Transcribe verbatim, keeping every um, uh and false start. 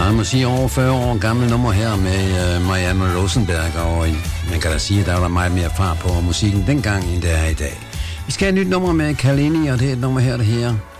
Jeg må sige over fyrre år gammel nummer her med uh, Marianne Rosenberg, og man kan da sige, at der var meget mere far på musikken dengang, end det er i dag. Vi skal have et nyt nummer med Kalini, og det er et nummer her, der her